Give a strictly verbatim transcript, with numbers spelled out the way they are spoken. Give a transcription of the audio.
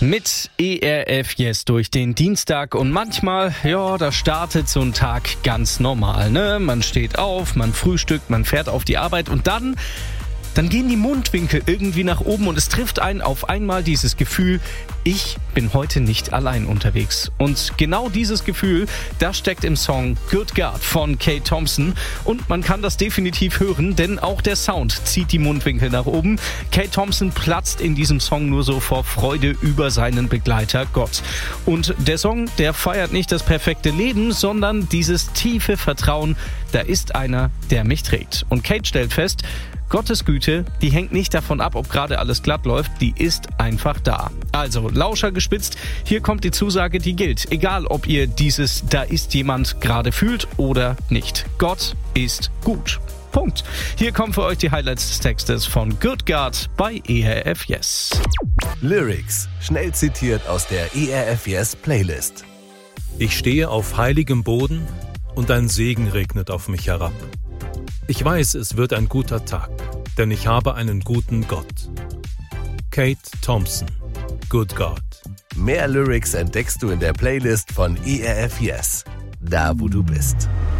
Mit E R F Yes durch den Dienstag und manchmal, ja, da startet so ein Tag ganz normal, ne? Man steht auf, man frühstückt, man fährt auf die Arbeit und dann, dann gehen die Mundwinkel irgendwie nach oben und es trifft einen auf einmal dieses Gefühl, ich bin heute nicht allein unterwegs. Und genau dieses Gefühl, das steckt im Song Good God von Kate Thompson. Und man kann das definitiv hören, denn auch der Sound zieht die Mundwinkel nach oben. Kate Thompson platzt in diesem Song nur so vor Freude über seinen Begleiter Gott. Und der Song, der feiert nicht das perfekte Leben, sondern dieses tiefe Vertrauen, da ist einer, der mich trägt. Und Kate stellt fest, Gottes Güte, die hängt nicht davon ab, ob gerade alles glatt läuft, die ist einfach da. Also, Lauscher gespitzt, hier kommt die Zusage, die gilt. Egal, ob ihr dieses Da ist jemand gerade fühlt oder nicht. Gott ist gut. Punkt. Hier kommen für euch die Highlights des Textes von Good God bei E R F Yes. Lyrics, schnell zitiert aus der E R F Yes Playlist. Ich stehe auf heiligem Boden und ein Segen regnet auf mich herab. Ich weiß, es wird ein guter Tag, denn ich habe einen guten Gott. Kate Thompson, Good God. Mehr Lyrics entdeckst du in der Playlist von E R F Yes, da wo du bist.